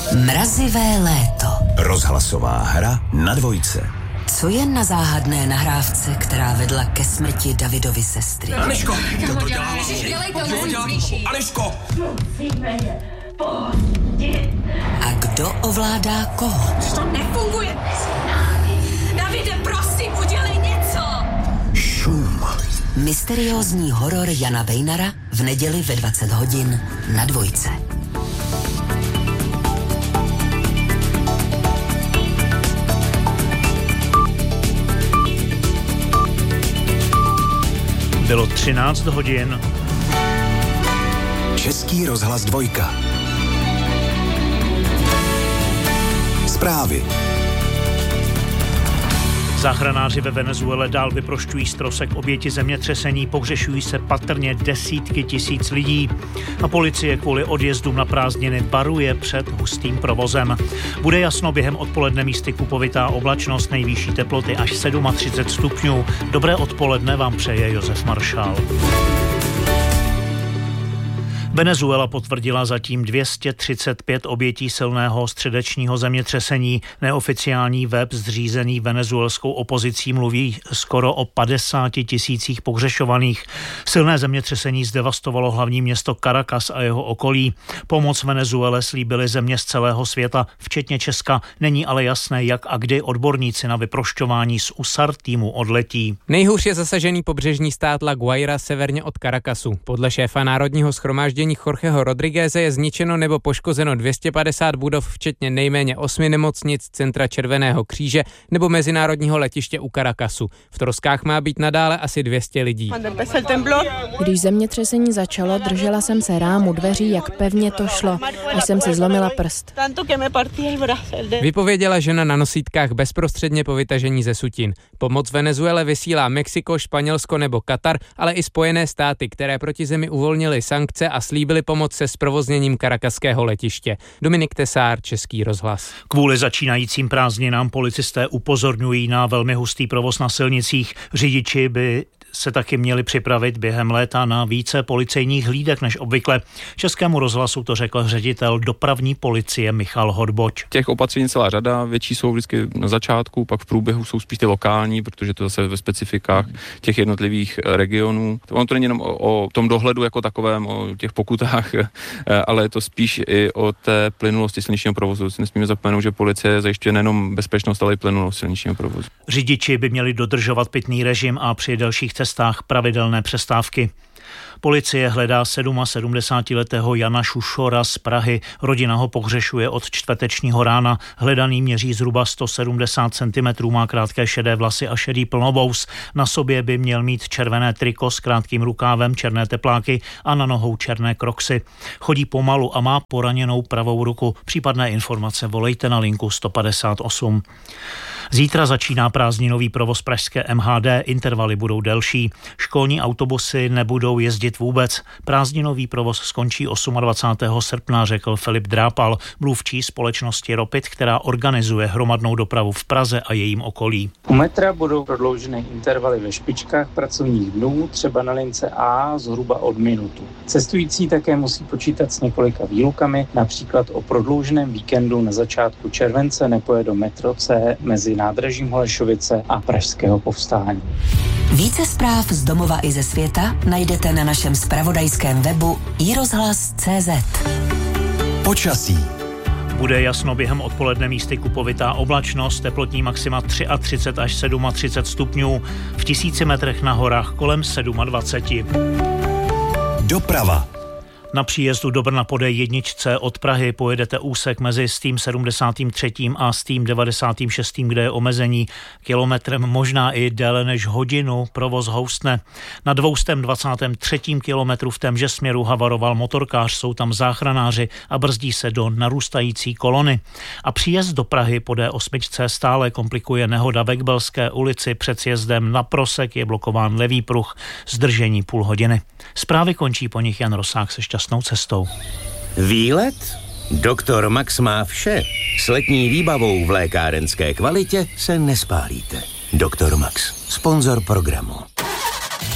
Mrazivé léto. Rozhlasová hra na Dvojce. Co je na záhadné nahrávce, která vedla ke smrti Davidovy sestry? Aneško, to dělá. Aneško! Musíme je pohodit. A kdo ovládá koho? To nefunguje. Davide, prosím, udělej něco. Šum. Mysteriózní horor Jana Vejnara v neděli ve 20 hodin na Dvojce. Bylo 13 hodin. Český rozhlas Dvojka. Zprávy. Záchranáři ve Venezuele dál vyprošťují z trosek oběti zemětřesení, pohřešují se patrně desítky tisíc lidí. A policie kvůli odjezdům na prázdniny varuje před hustým provozem. Bude jasno během odpoledne, místy kupovitá oblačnost, nejvyšší teploty až 37 stupňů. Dobré odpoledne vám přeje Josef Maršál. Venezuela potvrdila zatím 235 obětí silného středečního zemětřesení. Neoficiální web zřízený venezuelskou opozicí mluví skoro o 50 tisících pohřešovaných. Silné zemětřesení zdevastovalo hlavní město Caracas a jeho okolí. Pomoc Venezuele slíbily země z celého světa, včetně Česka. Není ale jasné, jak a kdy odborníci na vyprošťování z USAR týmu odletí. Nejhůř je zasažený pobřežní stát La Guaira severně od Caracasu. Podle šéfa Národního shromáždění Jorgeho Rodrigueze je zničeno nebo poškozeno 250 budov, včetně nejméně 8 nemocnic, centra Červeného kříže nebo mezinárodního letiště u Caracasu. V troskách má být nadále asi 200 lidí. Když zemětřesení začalo, držela jsem se rámu dveří, jak pevně to šlo, až jsem si zlomila prst. Vypověděla žena na nosítkách bezprostředně po vytažení ze sutin. Pomoc Venezuele vysílá Mexiko, Španělsko nebo Katar, ale i Spojené státy, které proti zemi uvolnily sankce a slíbily pomoc se zprovozněním karakaského letiště. Dominik Tesár, Český rozhlas. Kvůli začínajícím prázdninám policisté upozorňují na velmi hustý provoz na silnicích. Řidiči by se taky měli připravit během léta na více policejních hlídek než obvykle. Českému rozhlasu to řekl ředitel dopravní policie Michal Hodboč. Těch opatření celá řada, větší jsou vždycky na začátku, pak v průběhu jsou spíš ty lokální, protože to zase ve specifikách těch jednotlivých regionů. Ono to není jenom o tom dohledu jako takovém, o těch pokutách, ale je to spíš i o té plynulosti silničního provozu. Nesmíme zapomenout, že policie zajišťuje nejenom bezpečnost, ale i plynulost silničního provozu. Řidiči by měli dodržovat pitný režim a při delších cestách pravidelné přestávky. Policie hledá 77letého Jana Šušora z Prahy. Rodina ho pohřešuje od čtvrtečního rána. Hledaný měří zhruba 170 cm, má krátké šedé vlasy a šedý plnovous. Na sobě by měl mít červené triko s krátkým rukávem, černé tepláky a na nohou černé kroksy. Chodí pomalu a má poraněnou pravou ruku. Případné informace volejte na linku 158. Zítra začíná prázdninový provoz pražské MHD, intervaly budou delší. Školní autobusy nebudou jezdit vůbec. Prázdninový provoz skončí 28. srpna, řekl Filip Drápal, mluvčí společnosti Ropit, která organizuje hromadnou dopravu v Praze a jejím okolí. U metra budou prodloužené intervaly ve špičkách pracovních dnů, třeba na lince A zhruba od minutu. Cestující také musí počítat s několika výlukami, například o prodlouženém víkendu na začátku července nepojede metro C mezi nádražím Holešovice a Pražského Povstání. Více zpráv z domova i ze světa najdete na našem zpravodajském webu iRozhlas.cz. Počasí. Bude jasno během odpoledne, místy kupovitá oblačnost, teplotní maxima 33 až 37 stupňů, v 1000 metrech na horách kolem 27. Doprava. Na příjezdu do Brna po D1 od Prahy pojedete úsek mezi stým 73. a stým 96., kde je omezení kilometrem, možná i déle než hodinu, provoz houstne. Na 223. kilometru v témže směru havaroval motorkář, jsou tam záchranáři a brzdí se do narůstající kolony. A příjezd do Prahy po D8 stále komplikuje nehoda ve Kbelské ulici, před sjezdem na Prosek je blokován levý pruh, zdržení půl hodiny. Zprávy končí, po nich Jan Rosák se šťastnou cestou. Výlet? Doktor Max má vše. S letní výbavou v lékárenské kvalitě se nespálíte. Doktor Max, sponzor programu.